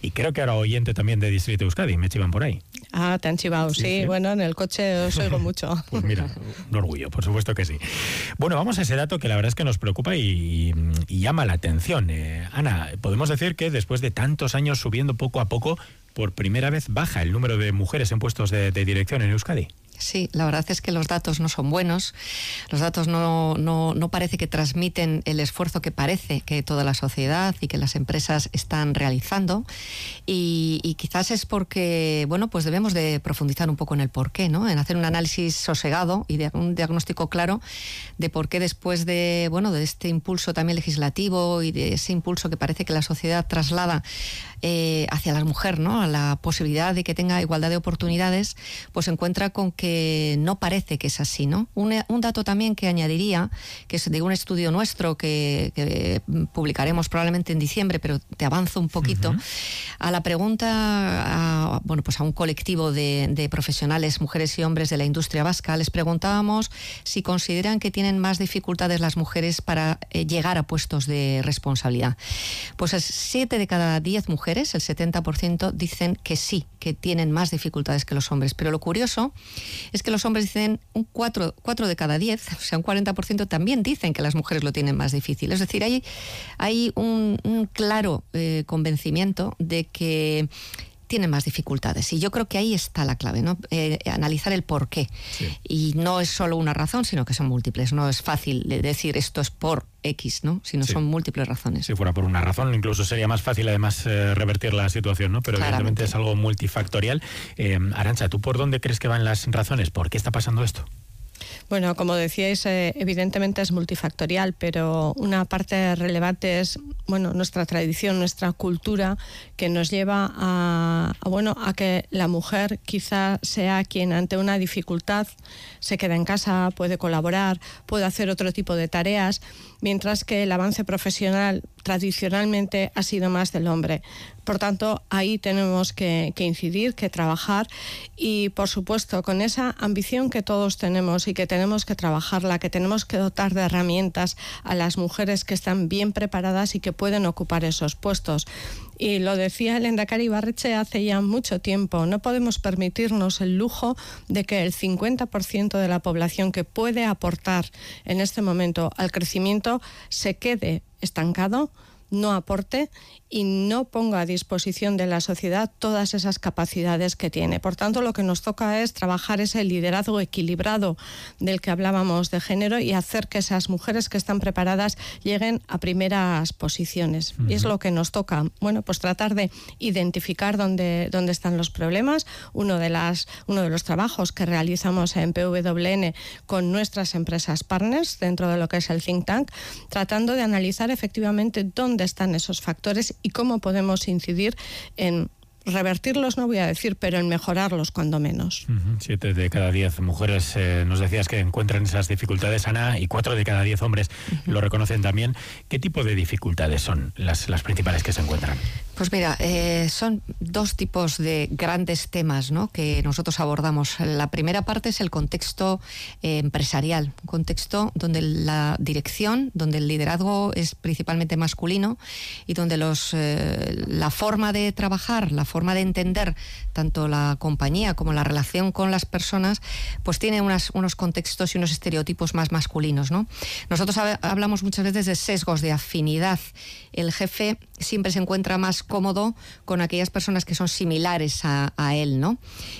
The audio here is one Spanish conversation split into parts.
y creo que ahora oyente también de Distrito Euskadi, me chivan por ahí. Ah, te han chivado, sí. Bueno, en el coche os oigo mucho. Pues mira, un orgullo, por supuesto que sí. Bueno, vamos a ese dato que la verdad es que nos preocupa y llama la atención. Ana, podemos decir que después de tantos años subiendo poco a poco, por primera vez baja el número de mujeres en puestos de dirección en Euskadi. Sí, la verdad es que los datos no son buenos, los datos no parece que transmiten el esfuerzo que parece que toda la sociedad y que las empresas están realizando, y quizás es porque, bueno, pues debemos de profundizar un poco en el porqué, ¿no? En hacer un análisis sosegado y de un diagnóstico claro de por qué después de, bueno, de este impulso también legislativo y de ese impulso que parece que la sociedad traslada hacia la mujer, ¿no? A la posibilidad de que tenga igualdad de oportunidades, pues se encuentra con que no parece que es así, ¿no? Un dato también que añadiría, que es de un estudio nuestro que publicaremos probablemente en diciembre, pero te avanzo un poquito, a la pregunta, bueno, pues a un colectivo de profesionales, mujeres y hombres de la industria vasca, les preguntábamos si consideran que tienen más dificultades las mujeres para llegar a puestos de responsabilidad. Pues 7 de cada 10 mujeres, el 70%, dicen que sí, que tienen más dificultades que los hombres. Pero lo curioso es que los hombres dicen 4 de cada 10, o sea, un 40% también dicen que las mujeres lo tienen más difícil. Es decir, hay un claro convencimiento de que tienen más dificultades. Y yo creo que ahí está la clave, ¿no? Analizar el por qué. Sí. Y no es solo una razón, sino que son múltiples. No es fácil decir esto es por X, ¿no? Sino son múltiples razones. Si fuera por una razón, incluso sería más fácil además revertir la situación, ¿no? Pero evidentemente es algo multifactorial. Arantxa, ¿tú por dónde crees que van las razones? ¿Por qué está pasando esto? Bueno, como decíais, evidentemente es multifactorial, pero una parte relevante es, bueno, nuestra tradición, nuestra cultura, que nos lleva a que la mujer quizá sea quien ante una dificultad se queda en casa, puede colaborar, puede hacer otro tipo de tareas, mientras que el avance profesional tradicionalmente ha sido más del hombre. Por tanto, ahí tenemos que incidir, que trabajar y, por supuesto, con esa ambición que todos tenemos y que tenemos que trabajarla, que tenemos que dotar de herramientas a las mujeres que están bien preparadas y que pueden ocupar esos puestos. Y lo decía el Lehendakari Ibarretxe hace ya mucho tiempo, no podemos permitirnos el lujo de que el 50% de la población que puede aportar en este momento al crecimiento se quede estancado, no aporte y no ponga a disposición de la sociedad todas esas capacidades que tiene. Por tanto, lo que nos toca es trabajar ese liderazgo equilibrado del que hablábamos de género y hacer que esas mujeres que están preparadas lleguen a primeras posiciones. Y es lo que nos toca, bueno, pues tratar de identificar dónde están los problemas. Uno de los trabajos que realizamos en PWN con nuestras empresas partners dentro de lo que es el think tank, tratando de analizar efectivamente dónde están esos factores y cómo podemos incidir en revertirlos, no voy a decir, pero en mejorarlos cuando menos. 7 de cada 10 mujeres nos decías que encuentran esas dificultades, Ana, y 4 de cada 10 hombres lo reconocen también. ¿Qué tipo de dificultades son las principales que se encuentran? Pues mira, son dos tipos de grandes temas, ¿no?, que nosotros abordamos. La primera parte es el contexto empresarial, un contexto donde la dirección, donde el liderazgo es principalmente masculino y donde la forma de trabajar, la forma de entender tanto la compañía como la relación con las personas, pues tiene unos contextos y unos estereotipos más masculinos, ¿no? Nosotros hablamos muchas veces de sesgos de afinidad. El jefe siempre se encuentra más cómodo con aquellas personas que son similares a él, ¿no?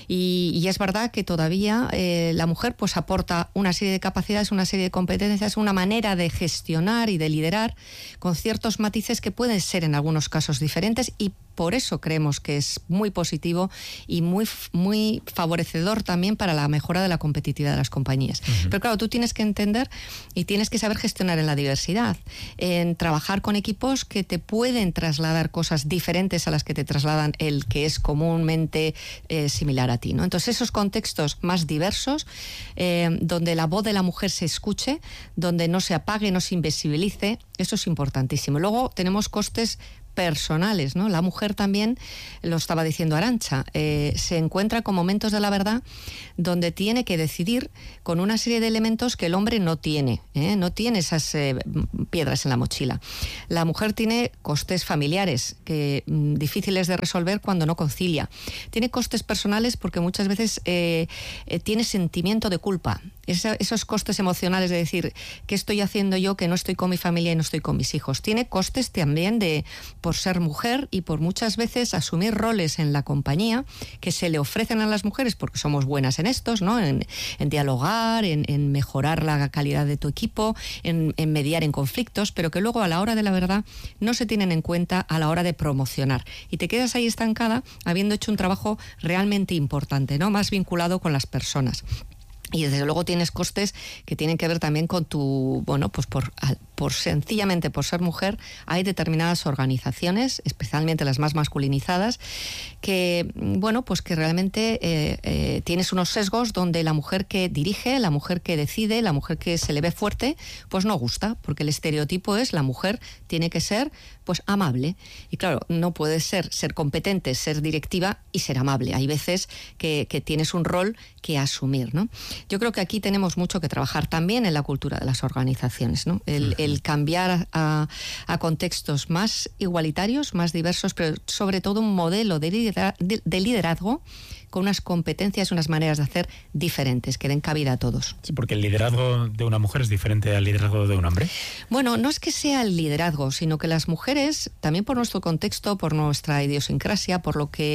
Y es verdad que todavía la mujer pues aporta una serie de capacidades, una serie de competencias, una manera de gestionar y de liderar con ciertos matices que pueden ser en algunos casos diferentes, y por eso creemos que es muy positivo y muy, muy favorecedor también para la mejora de la competitividad de las compañías. Pero claro, tú tienes que entender y tienes que saber gestionar en la diversidad, en trabajar con equipos que te pueden trasladar cosas diferentes a las que te trasladan el que es comúnmente similar a ti, ¿no? Entonces esos contextos más diversos, donde la voz de la mujer se escuche, donde no se apague, no se invisibilice, eso es importantísimo. Luego tenemos costes personales, ¿no? La mujer también, lo estaba diciendo Arantxa, se encuentra con momentos de la verdad donde tiene que decidir con una serie de elementos que el hombre no tiene, no tiene esas piedras en la mochila. La mujer tiene costes familiares difíciles de resolver cuando no concilia. Tiene costes personales porque muchas veces tiene sentimiento de culpa. Esos costes emocionales de decir, ¿qué estoy haciendo yo que no estoy con mi familia y no estoy con mis hijos? Tiene costes también por ser mujer y por muchas veces asumir roles en la compañía que se le ofrecen a las mujeres porque somos buenas en estos, ¿no? En dialogar, en mejorar la calidad de tu equipo, en mediar en conflictos, pero que luego a la hora de la verdad no se tienen en cuenta a la hora de promocionar. Y te quedas ahí estancada habiendo hecho un trabajo realmente importante, ¿no? Más vinculado con las personas. Y desde luego tienes costes que tienen que ver también con tu, bueno, pues sencillamente por ser mujer, hay determinadas organizaciones, especialmente las más masculinizadas, que, bueno, pues que realmente tienes unos sesgos donde la mujer que dirige, la mujer que decide, la mujer que se le ve fuerte, pues no gusta, porque el estereotipo es la mujer tiene que ser pues amable. Y claro, no puedes ser competente, ser directiva y ser amable. Hay veces que tienes un rol que asumir, ¿no? Yo creo que aquí tenemos mucho que trabajar también en la cultura de las organizaciones, ¿no? El cambiar a contextos más igualitarios, más diversos, pero sobre todo un modelo de liderazgo con unas competencias y unas maneras de hacer diferentes, que den cabida a todos. Sí, porque el liderazgo de una mujer es diferente al liderazgo de un hombre. Bueno, no es que sea el liderazgo, sino que las mujeres, también por nuestro contexto, por nuestra idiosincrasia, por lo que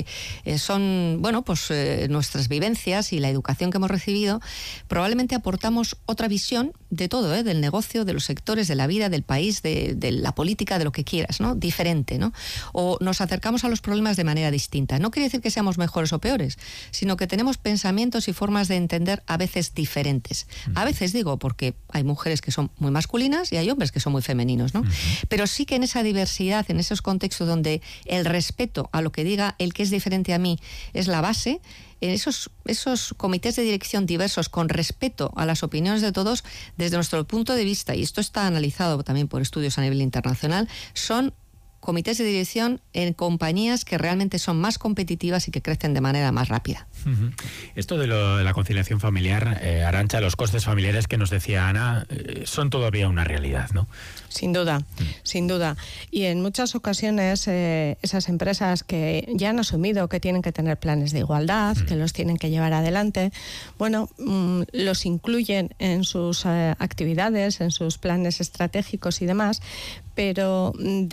son, bueno, pues nuestras vivencias y la educación que hemos recibido, probablemente aportamos otra visión de todo, del negocio, de los sectores, de la vida, del país, de la política, de lo que quieras, ¿no? Diferente, ¿no? O nos acercamos a los problemas de manera distinta. No quiere decir que seamos mejores o peores, sino que tenemos pensamientos y formas de entender a veces diferentes. A veces digo, porque hay mujeres que son muy masculinas y hay hombres que son muy femeninos, ¿no? Pero sí que en esa diversidad, en esos contextos donde el respeto a lo que diga el que es diferente a mí es la base, en esos comités de dirección diversos con respeto a las opiniones de todos, desde nuestro punto de vista, y esto está analizado también por estudios a nivel internacional, son comités de dirección en compañías que realmente son más competitivas y que crecen de manera más rápida. Esto de la conciliación familiar, Arantxa, los costes familiares que nos decía Ana, son todavía una realidad, ¿no? Sin duda, sin duda. Y en muchas ocasiones esas empresas que ya han asumido que tienen que tener planes de igualdad, que los tienen que llevar adelante, bueno, los incluyen en sus actividades, en sus planes estratégicos y demás, pero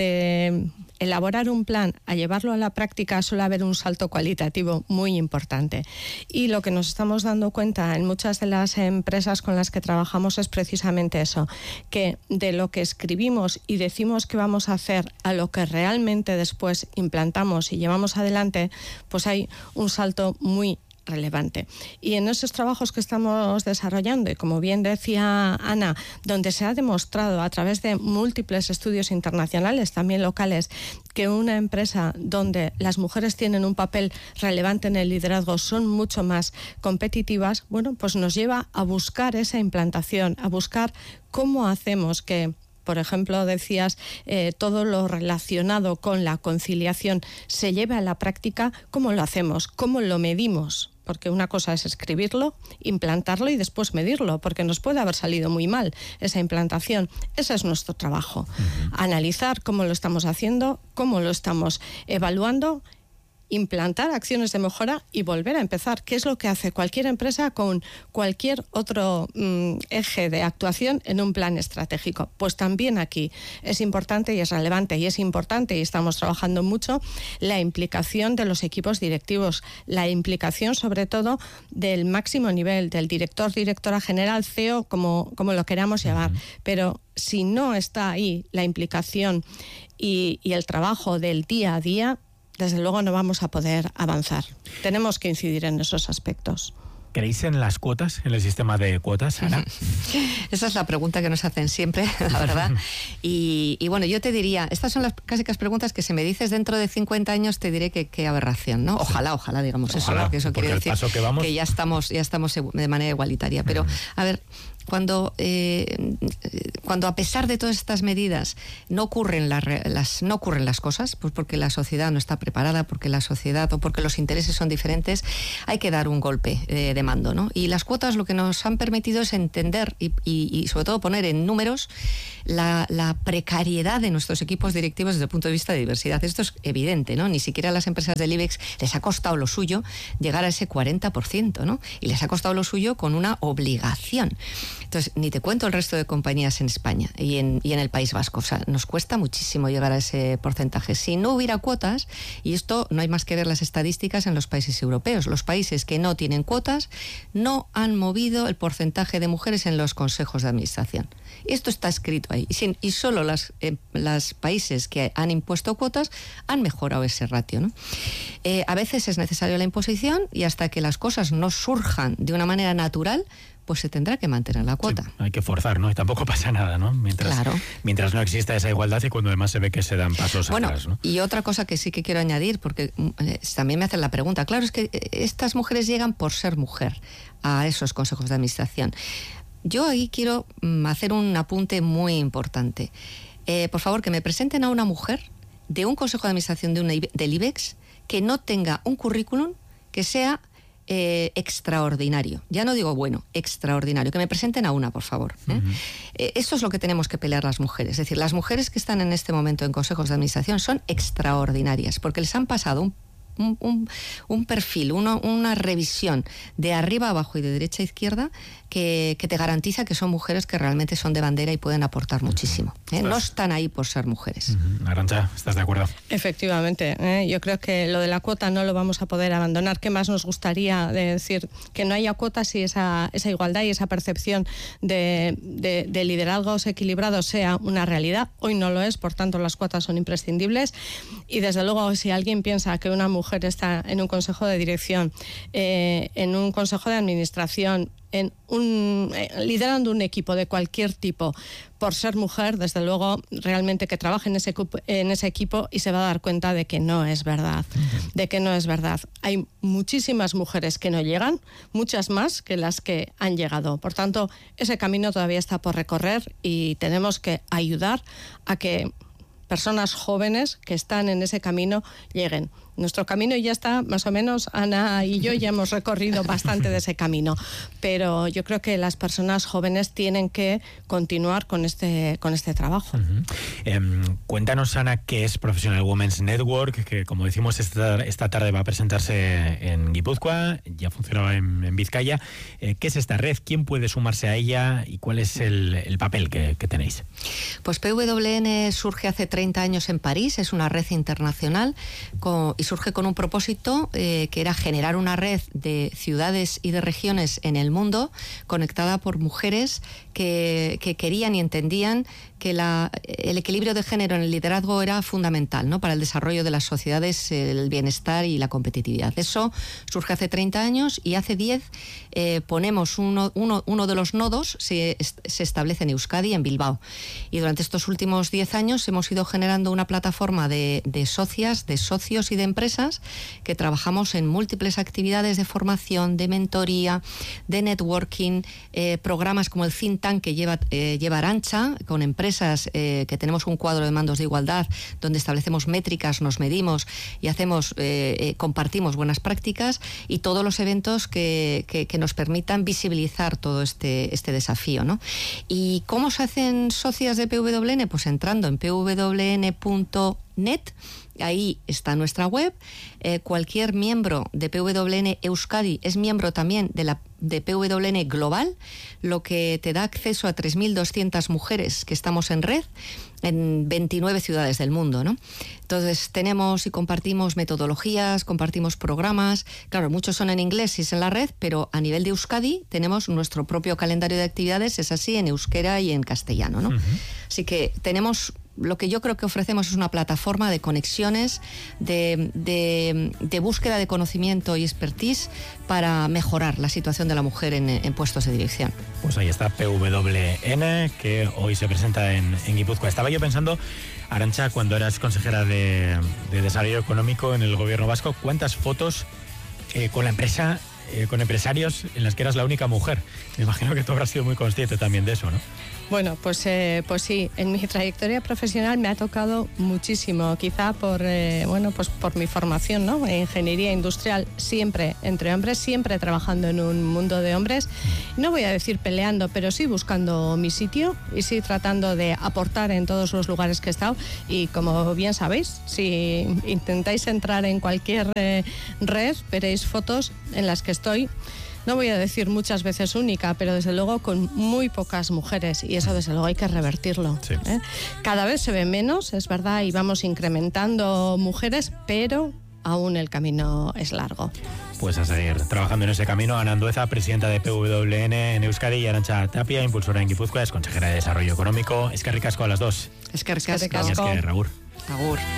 de elaborar un plan a llevarlo a la práctica suele haber un salto cualitativo muy importante. Y lo que nos estamos dando cuenta en muchas de las empresas con las que trabajamos es precisamente eso, que de lo que escribimos y decimos que vamos a hacer a lo que realmente después implantamos y llevamos adelante, pues hay un salto muy relevante. Y en esos trabajos que estamos desarrollando, y como bien decía Ana, donde se ha demostrado a través de múltiples estudios internacionales, también locales, que una empresa donde las mujeres tienen un papel relevante en el liderazgo son mucho más competitivas, bueno, pues nos lleva a buscar esa implantación, a buscar cómo hacemos que, por ejemplo, decías, todo lo relacionado con la conciliación se lleve a la práctica. ¿Cómo lo hacemos? ¿Cómo lo medimos? Porque una cosa es escribirlo, implantarlo y después medirlo, porque nos puede haber salido muy mal esa implantación. Ese es nuestro trabajo. Analizar cómo lo estamos haciendo, cómo lo estamos evaluando, implantar acciones de mejora y volver a empezar, que es lo que hace cualquier empresa con cualquier otro eje de actuación en un plan estratégico. Pues también aquí es importante y es relevante y es importante, y estamos trabajando mucho, la implicación de los equipos directivos, la implicación sobre todo del máximo nivel, del director, directora general, CEO, como lo queramos llamar. Pero si no está ahí la implicación y el trabajo del día a día, desde luego no vamos a poder avanzar. Tenemos que incidir en esos aspectos. ¿Creéis en las cuotas, en el sistema de cuotas, Ana? Esa es la pregunta que nos hacen siempre, la verdad. Y bueno, yo te diría, estas son las clásicas preguntas que si me dices dentro de 50 años te diré que qué aberración, ¿no? Ojalá, digamos, ojalá, eso, porque eso quiere decir que ya estamos de manera igualitaria. Pero, a ver, cuando a pesar de todas estas medidas no ocurren las cosas, pues porque la sociedad no está preparada, porque la sociedad o porque los intereses son diferentes, hay que dar un golpe de mando, ¿no? Y las cuotas lo que nos han permitido es entender y sobre todo poner en números la precariedad de nuestros equipos directivos desde el punto de vista de diversidad. Esto es evidente, ¿no? Ni siquiera a las empresas del IBEX les ha costado lo suyo llegar a ese 40%, ¿no? Y les ha costado lo suyo con una obligación. Entonces, ni te cuento el resto de compañías en España y en el País Vasco. O sea, nos cuesta muchísimo llegar a ese porcentaje. Si no hubiera cuotas, y esto no hay más que ver las estadísticas en los países europeos, los países que no tienen cuotas no han movido el porcentaje de mujeres en los consejos de administración. Esto está escrito ahí. Y solo los países que han impuesto cuotas han mejorado ese ratio, ¿no? A veces es necesaria la imposición y hasta que las cosas no surjan de una manera natural, pues se tendrá que mantener la cuota. Sí, hay que forzar, ¿no? Y tampoco pasa nada, ¿no? Mientras no exista esa igualdad y cuando además se ve que se dan pasos atrás, ¿no? Y otra cosa que sí que quiero añadir, porque también me hacen la pregunta, claro, es que estas mujeres llegan por ser mujer a esos consejos de administración. Yo ahí quiero hacer un apunte muy importante. Por favor, que me presenten a una mujer de un consejo de administración del IBEX que no tenga un currículum que sea extraordinario. Ya no digo bueno, extraordinario. Que me presenten a una, por favor. Esto es lo que tenemos que pelear las mujeres. Es decir, las mujeres que están en este momento en consejos de administración son extraordinarias porque les han pasado un perfil, una revisión de arriba a abajo y de derecha a izquierda que te garantiza que son mujeres que realmente son de bandera y pueden aportar muchísimo. No están ahí por ser mujeres. Arantxa, ¿estás de acuerdo? Efectivamente. Yo creo que lo de la cuota no lo vamos a poder abandonar. ¿Qué más nos gustaría decir? Que no haya cuotas y esa igualdad y esa percepción de liderazgos equilibrados sea una realidad. Hoy no lo es, por tanto las cuotas son imprescindibles. Y desde luego, si alguien piensa que una mujer está en un consejo de dirección, en un consejo de administración, liderando un equipo de cualquier tipo, por ser mujer, desde luego, realmente que trabaje en ese equipo y se va a dar cuenta de que no es verdad. Hay muchísimas mujeres que no llegan, muchas más que las que han llegado. Por tanto, ese camino todavía está por recorrer y tenemos que ayudar a que personas jóvenes que están en ese camino lleguen. Nuestro camino ya está, más o menos, Ana y yo ya hemos recorrido bastante de ese camino, pero yo creo que las personas jóvenes tienen que continuar con este trabajo. Cuéntanos, Ana, qué es Professional Women's Network, que como decimos esta tarde va a presentarse en Guipúzcoa, ya funcionaba en Vizcaya. ¿Qué es esta red? ¿Quién puede sumarse a ella? ¿Y cuál es el papel que tenéis? Pues PWN surge hace 30 años en París, es una red internacional y surge con un propósito que era generar una red de ciudades y de regiones en el mundo conectada por mujeres que querían y entendían que el equilibrio de género en el liderazgo era fundamental, ¿no?, para el desarrollo de las sociedades, el bienestar y la competitividad. Eso surge hace 30 años y hace 10 ponemos uno de los nodos, se establece en Euskadi, en Bilbao. Y durante estos últimos 10 años hemos ido generando una plataforma de socias, de socios y de empresas que trabajamos en múltiples actividades de formación, de mentoría, de networking, programas como el Think Tank que lleva Arantxa, con empresas que tenemos un cuadro de mandos de igualdad donde establecemos métricas, nos medimos y compartimos buenas prácticas y todos los eventos que nos permitan visibilizar todo este desafío, ¿no? ¿Y cómo se hacen socias de PWN? Pues entrando en pwn.net. Ahí está nuestra web. Cualquier miembro de PWN Euskadi es miembro también de PWN Global, lo que te da acceso a 3.200 mujeres que estamos en red en 29 ciudades del mundo, ¿no? Entonces tenemos y compartimos metodologías, compartimos programas. Claro, muchos son en inglés y es en la red, pero a nivel de Euskadi tenemos nuestro propio calendario de actividades, es así, en euskera y en castellano, ¿no? Así que tenemos... Lo que yo creo que ofrecemos es una plataforma de conexiones, de búsqueda de conocimiento y expertise para mejorar la situación de la mujer en puestos de dirección. Pues ahí está PWN, que hoy se presenta en Guipúzcoa. Estaba yo pensando, Arantxa, cuando eras consejera de Desarrollo Económico en el Gobierno vasco, ¿cuántas fotos con la empresa con empresarios en las que eras la única mujer. Me imagino que tú habrás sido muy consciente también de eso, ¿no? Bueno, pues sí, en mi trayectoria profesional me ha tocado muchísimo, quizá por mi formación, ¿no? En ingeniería industrial, siempre entre hombres, siempre trabajando en un mundo de hombres. No voy a decir peleando, pero sí buscando mi sitio y sí tratando de aportar en todos los lugares que he estado. Y como bien sabéis, si intentáis entrar en cualquier red, veréis fotos en las que estoy. No voy a decir muchas veces única, pero desde luego con muy pocas mujeres, y eso desde luego hay que revertirlo. Sí. Cada vez se ve menos, es verdad, y vamos incrementando mujeres, pero aún el camino es largo. Pues a seguir trabajando en ese camino. Ana Andueza, presidenta de PWN en Euskadi, y Arantxa Tapia, impulsora en Guipúzcoa, es consejera de Desarrollo Económico. Eskerrik asko a las dos. Eskerrik asko. Eskerrik asko. Agur. Agur.